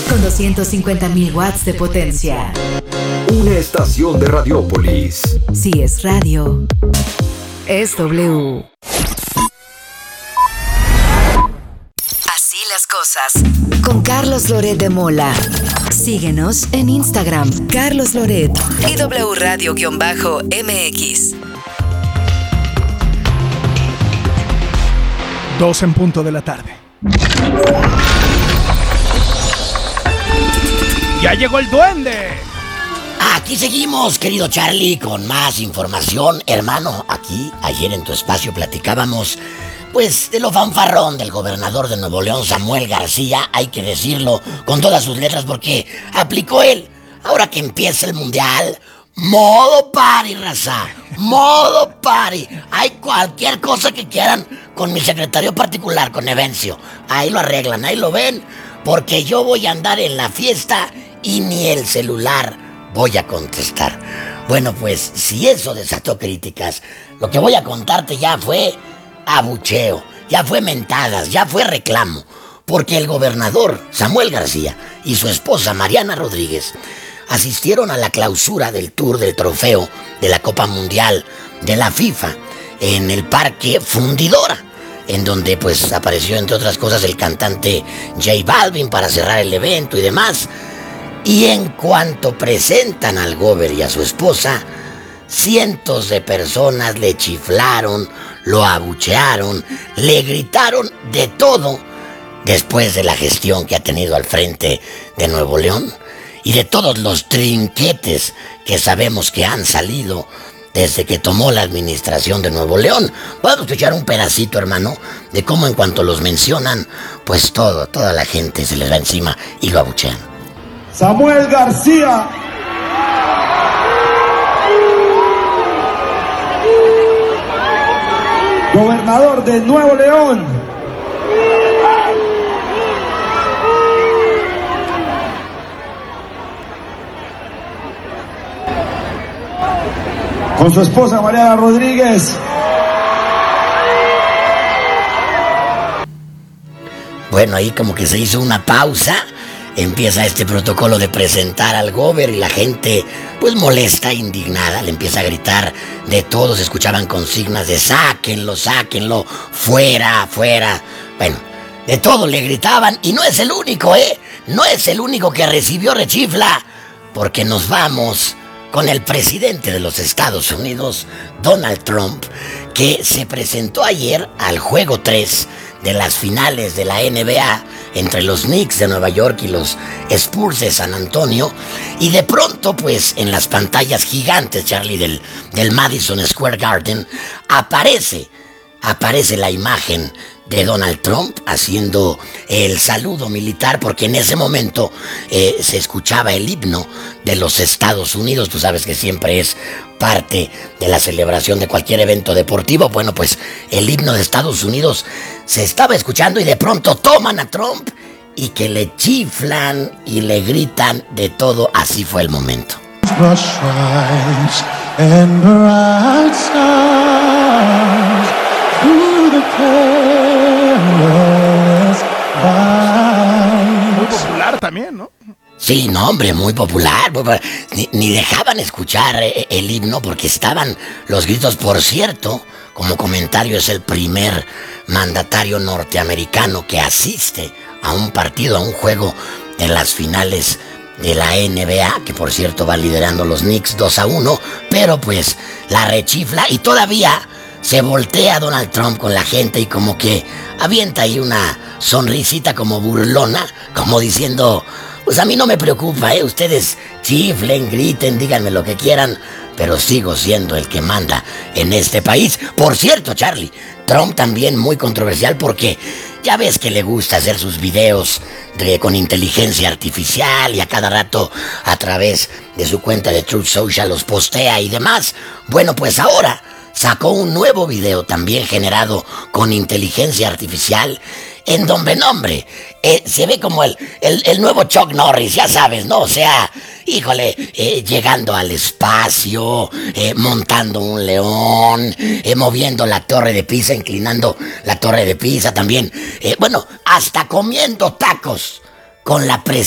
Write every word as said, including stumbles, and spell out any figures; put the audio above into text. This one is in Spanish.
con doscientos cincuenta mil watts de potencia. Una estación de Radiópolis. Si es radio, es W. Así las cosas. Con Carlos Loret de Mola. Síguenos en Instagram, Carlos Loret y W Radio-M X. Dos en punto de la tarde. ¡Ya llegó el duende! Aquí seguimos, querido Charlie, con más información. Hermano, aquí, ayer en tu espacio platicábamos, pues, de lo fanfarrón del gobernador de Nuevo León, Samuel García. Hay que decirlo con todas sus letras porque aplicó él. Ahora que empieza el mundial, modo party, raza. Modo party. Hay cualquier cosa que quieran con mi secretario particular, con Evencio. Ahí lo arreglan, ahí lo ven. Porque yo voy a andar en la fiesta y ni el celular voy a contestar. Bueno, pues, si eso desató críticas, lo que voy a contarte ya fue abucheo, ya fue mentadas, ya fue reclamo. Porque el gobernador Samuel García y su esposa Mariana Rodríguez asistieron a la clausura del Tour del Trofeo de la Copa Mundial de la FIFA en el Parque Fundidora, en donde pues apareció entre otras cosas el cantante J Balvin para cerrar el evento y demás. Y en cuanto presentan al gober y a su esposa, cientos de personas le chiflaron, lo abuchearon, le gritaron de todo después de la gestión que ha tenido al frente de Nuevo León y de todos los trinquetes que sabemos que han salido desde que tomó la administración de Nuevo León. Vamos a escuchar un pedacito, hermano, de cómo en cuanto los mencionan, pues todo, toda la gente se les va encima y lo abuchean. Samuel García, gobernador de Nuevo León, con su esposa Mariana Rodríguez. Bueno, ahí como que se hizo una pausa. Empieza este protocolo de presentar al gober y la gente, pues molesta, indignada, le empieza a gritar de todo. Se escuchaban consignas de sáquenlo, sáquenlo, fuera, fuera. Bueno, de todo le gritaban y no es el único, ¿eh? No es el único que recibió rechifla, porque nos vamos con el presidente de los Estados Unidos, Donald Trump, que se presentó ayer al juego tres de las finales de la N B A entre los Knicks de Nueva York y los Spurs de San Antonio, y de pronto pues en las pantallas gigantes, Charlie, del, del Madison Square Garden aparece aparece la imagen de Donald Trump haciendo el saludo militar, porque en ese momento eh, se escuchaba el himno de los Estados Unidos. Tú sabes que siempre es parte de la celebración de cualquier evento deportivo. Bueno, pues el himno de Estados Unidos se estaba escuchando y de pronto toman a Trump y que le chiflan y le gritan de todo. Así fue el momento. Muy popular también, ¿no? Sí, no, hombre, muy popular. Ni, ni dejaban escuchar el himno porque estaban los gritos. Por cierto, como comentario, es el primer mandatario norteamericano que asiste a un partido, a un juego de las finales de la N B A, que por cierto va liderando los Knicks dos a uno, pero pues la rechifla y todavía se voltea Donald Trump con la gente y como que avienta ahí una sonrisita como burlona, como diciendo, pues a mí no me preocupa, ¿eh? Ustedes chiflen, griten, díganme lo que quieran, pero sigo siendo el que manda en este país. Por cierto, Charlie, Trump también muy controversial porque ya ves que le gusta hacer sus videos de, con inteligencia artificial, y a cada rato a través de su cuenta de Truth Social los postea y demás. Bueno, pues ahora sacó un nuevo video también generado con inteligencia artificial, en donde, no, hombre, eh, se ve como el, el, el nuevo Chuck Norris, ya sabes, ¿no? O sea, híjole, eh, llegando al espacio, eh, montando un león, eh, moviendo la torre de Pisa, inclinando la torre de Pisa también. Eh, bueno, hasta comiendo tacos con la presencia